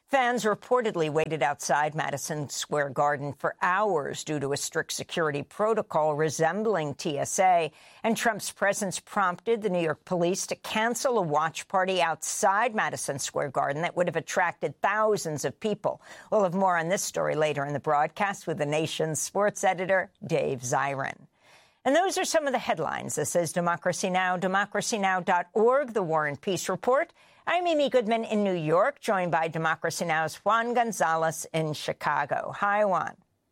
Fans reportedly waited outside Madison Square Garden for hours due to a strict security protocol resembling TSA, and Trump's presence prompted the New York police to cancel a watch party outside Madison Square Garden that would have attracted thousands of people. We'll have more on this story later in the broadcast with the nation's sports editor, Dave Zirin. And those are some of the headlines. This is Democracy Now!, democracynow.org, The War and Peace Report. I'm Amy Goodman in New York, joined by Democracy Now!'s Juan Gonzalez in Chicago. Hi, Juan.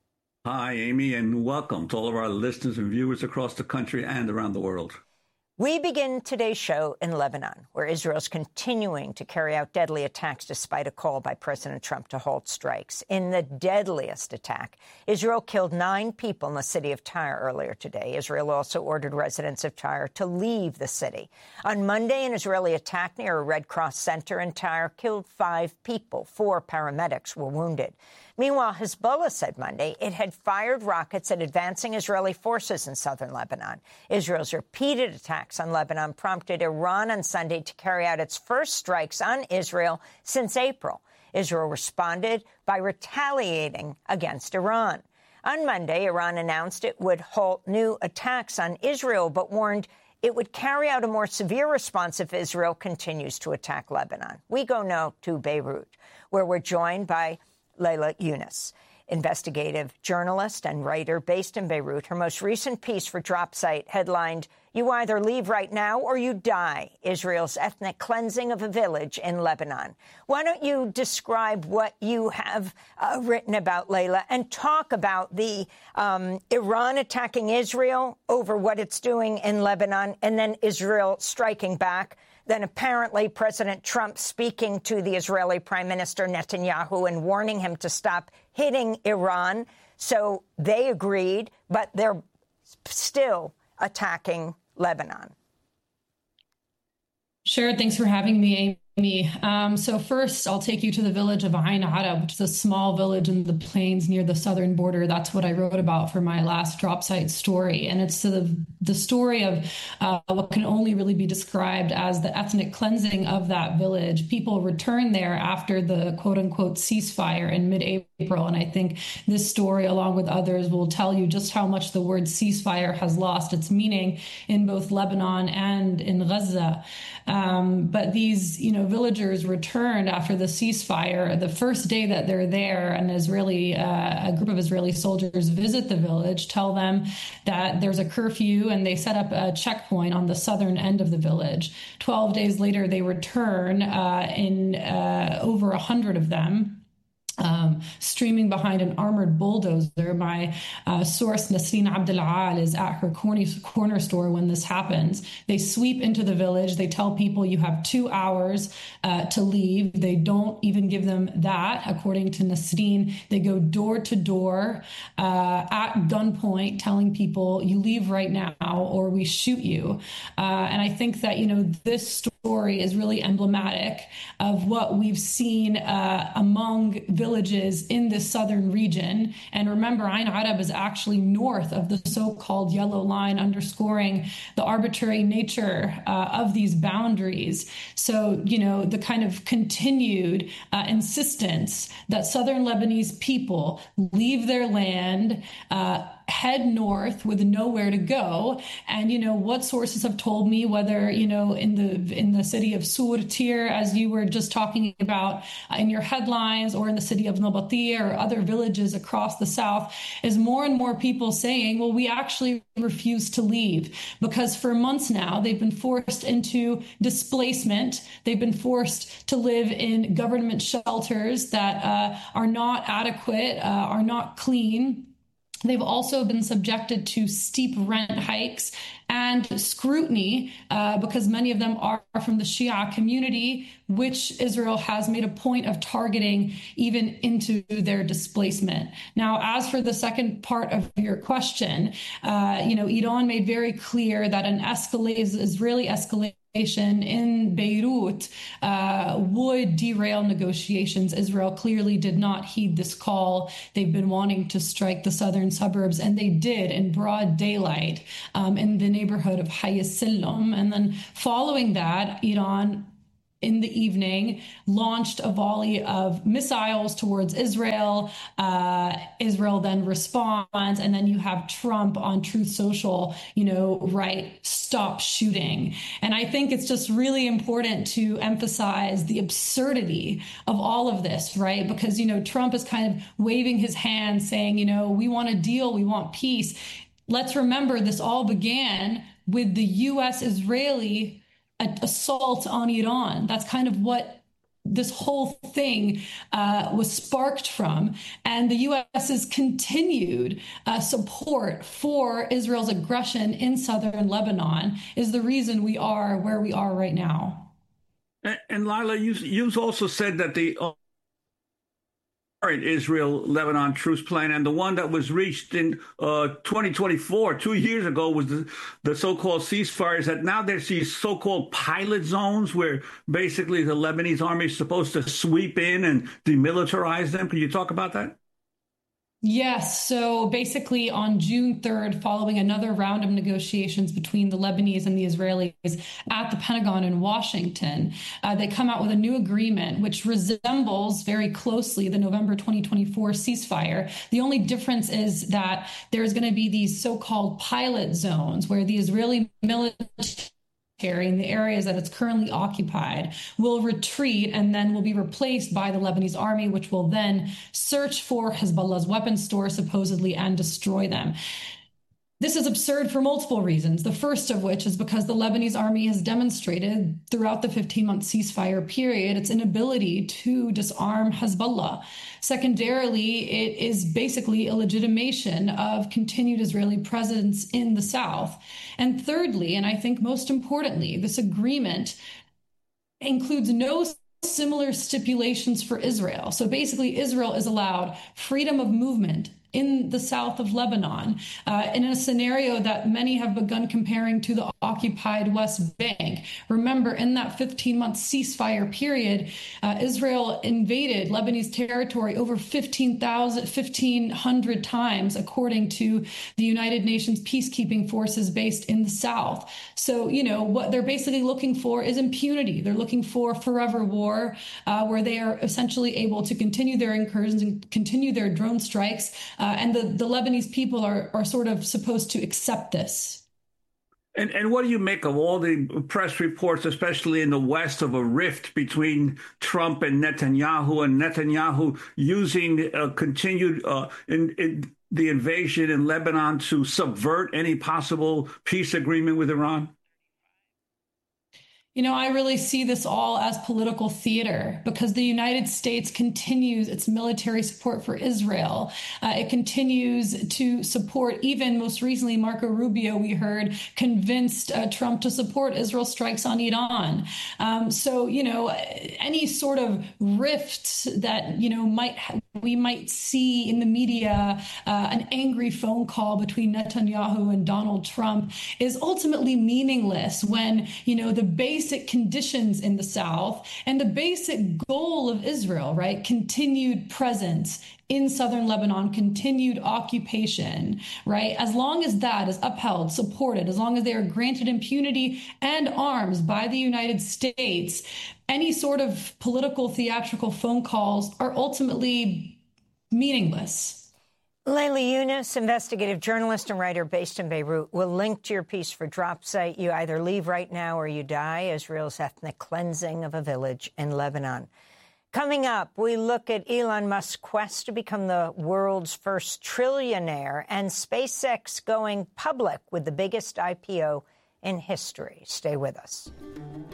Hi, Amy, and welcome to all of our listeners and viewers across the country and around the world. We begin today's show in Lebanon, where Israel's continuing to carry out deadly attacks despite a call by President Trump to halt strikes. In the deadliest attack, Israel killed 9 people in the city of Tyre earlier today. Israel also ordered residents of Tyre to leave the city. On Monday, an Israeli attack near a Red Cross center in Tyre killed 5 people. 4 paramedics were wounded. Meanwhile, Hezbollah said Monday it had fired rockets at advancing Israeli forces in southern Lebanon. Israel's repeated attacks on Lebanon prompted Iran on Sunday to carry out its first strikes on Israel since April. Israel responded by retaliating against Iran. On Monday, Iran announced it would halt new attacks on Israel, but warned it would carry out a more severe response if Israel continues to attack Lebanon. We go now to Beirut, where we're joined by Leila Younis, investigative journalist and writer based in Beirut. Her most recent piece for Dropsite headlined, "You either leave right now or you die, Israel's ethnic cleansing of a village in Lebanon." Why don't you describe what you have written about, Leila, and talk about the Iran attacking Israel over what it's doing in Lebanon, and then Israel striking back. Then apparently President Trump speaking to the Israeli Prime Minister Netanyahu and warning him to stop hitting Iran. So they agreed, but they're still attacking Lebanon. Sure. Thanks for having me, Amy. So first, I'll take you to the village of Ain Arab, which is a small village in the plains near the southern border. That's what I wrote about for my last Dropsite story. And it's the story of what can only really be described as the ethnic cleansing of that village. People returned there after the quote-unquote ceasefire in mid-April. And I think this story, along with others, will tell you just how much the word ceasefire has lost its meaning in both Lebanon and in Gaza. But these, villagers returned after the ceasefire. The first day that they're there, an Israeli, a group of Israeli soldiers visit the village, tell them that there's a curfew, and they set up a checkpoint on the southern end of the village. 12 days later, they return in over 100 of them. Streaming behind an armored bulldozer. My source, Nasreen Abdel-Al, is at her corner store when this happens. They sweep into the village. They tell people you have 2 hours to leave. They don't even give them that. According to Nasreen, they go door to door at gunpoint, telling people you leave right now or we shoot you. And I think that, this story is really emblematic of what we've seen among villages in the southern region. And remember, Ain Arab is actually north of the so-called yellow line, underscoring the arbitrary nature of these boundaries. So, the kind of continued insistence that southern Lebanese people leave their land, head north with nowhere to go. And, what sources have told me, whether, in the city of Sur Tir, as you were just talking about in your headlines, or in the city of Nabatia or other villages across the south, is more and more people saying, well, we actually refuse to leave, because for months now, they've been forced into displacement. They've been forced to live in government shelters that are not adequate, are not clean. They've also been subjected to steep rent hikes and scrutiny because many of them are from the Shia community, which Israel has made a point of targeting even into their displacement. Now, as for the second part of your question, Iran made very clear that an Israeli escalation in Beirut would derail negotiations. Israel clearly did not heed this call. They've been wanting to strike the southern suburbs, and they did in broad daylight in the neighborhood of Hayy Silom. And then following that, Iran in the evening launched a volley of missiles towards Israel. Israel then responds, and then you have Trump on Truth Social, right, stop shooting. And I think it's just really important to emphasize the absurdity of all of this, right? Because, Trump is kind of waving his hand saying, we want a deal, we want peace. Let's remember this all began with the U.S.-Israeli assault on Iran. That's kind of what this whole thing was sparked from. And the U.S.'s continued support for Israel's aggression in southern Lebanon is the reason we are where we are right now. And Lila, you also said that the Israel-Lebanon truce plan and the one that was reached in 2024, 2 years ago, was the so-called ceasefires, that now there's these so-called pilot zones where basically the Lebanese army is supposed to sweep in and demilitarize them. Can you talk about that? Yes. So basically on June 3rd, following another round of negotiations between the Lebanese and the Israelis at the Pentagon in Washington, they come out with a new agreement which resembles very closely the November 2024 ceasefire. The only difference is that there's going to be these so-called pilot zones where the Israeli military in the areas that it's currently occupied will retreat and then will be replaced by the Lebanese army, which will then search for Hezbollah's weapons stores, supposedly, and destroy them. This is absurd for multiple reasons, the first of which is because the Lebanese army has demonstrated throughout the 15-month ceasefire period its inability to disarm Hezbollah. Secondarily, it is basically a legitimation of continued Israeli presence in the south. And thirdly, and I think most importantly, this agreement includes no similar stipulations for Israel. So basically, Israel is allowed freedom of movement in the south of Lebanon, in a scenario that many have begun comparing to the occupied West Bank. Remember, in that 15-month ceasefire period, Israel invaded Lebanese territory over 1,500 times, according to the United Nations peacekeeping forces based in the south. So, what they're basically looking for is impunity. They're looking for forever war, where they are essentially able to continue their incursions and continue their drone strikes. And the Lebanese people are sort of supposed to accept this. And what do you make of all the press reports, especially in the West, of a rift between Trump and Netanyahu using continued in the invasion in Lebanon to subvert any possible peace agreement with Iran? I really see this all as political theater because the United States continues its military support for Israel. It continues to support, even most recently, Marco Rubio, we heard, convinced Trump to support Israel strikes on Iran. So, any sort of rift that, we might see in the media, an angry phone call between Netanyahu and Donald Trump is ultimately meaningless when, the basic conditions in the South and the basic goal of Israel, right? Continued presence in southern Lebanon, continued occupation, right? As long as that is upheld, supported, as long as they are granted impunity and arms by the United States, any sort of political theatrical phone calls are ultimately meaningless. Layla Yunus, investigative journalist and writer based in Beirut. We'll link to your piece for DropSite. You either leave right now or you die. Israel's ethnic cleansing of a village in Lebanon. Coming up, we look at Elon Musk's quest to become the world's first trillionaire and SpaceX going public with the biggest IPO in history. Stay with us.